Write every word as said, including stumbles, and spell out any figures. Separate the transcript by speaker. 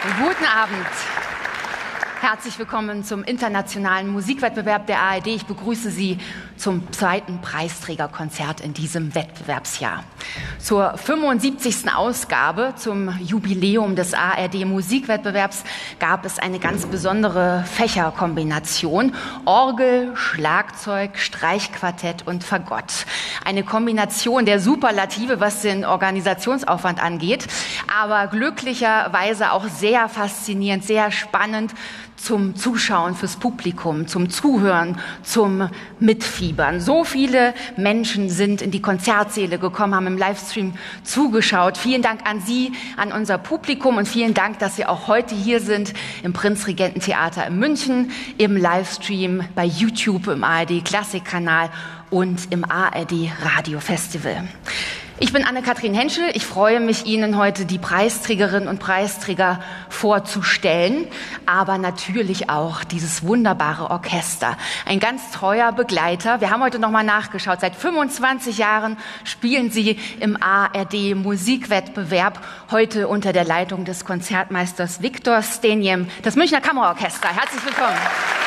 Speaker 1: Guten Abend. Herzlich willkommen zum internationalen Musikwettbewerb der A R D. Ich begrüße Sie zum zweiten Preisträgerkonzert in diesem Wettbewerbsjahr. Zur fünfundsiebzigsten Ausgabe, zum Jubiläum des A R D-Musikwettbewerbs, gab es eine ganz besondere Fächerkombination: Orgel, Schlagzeug, Streichquartett und Fagott. Eine Kombination der Superlative, was den Organisationsaufwand angeht, aber glücklicherweise auch sehr faszinierend, sehr spannend zum Zuschauen fürs Publikum, zum Zuhören, zum Mitfiebern. So viele Menschen sind in die Konzertsäle gekommen, haben im Livestream zugeschaut. Vielen Dank an Sie, an unser Publikum, und vielen Dank, dass Sie auch heute hier sind im Prinzregententheater in München, im Livestream bei YouTube, im A R D-Klassikkanal und im A R D-Radio-Festival. Ich bin Anne-Kathrin Henschel. Ich freue mich, Ihnen heute die Preisträgerinnen und Preisträger vorzustellen, aber natürlich auch dieses wunderbare Orchester. Ein ganz treuer Begleiter. Wir haben heute noch mal nachgeschaut. Seit fünfundzwanzig Jahren spielen Sie im A R D-Musikwettbewerb, heute unter der Leitung des Konzertmeisters Viktor Stenjem, das Münchner Kammerorchester. Herzlich willkommen.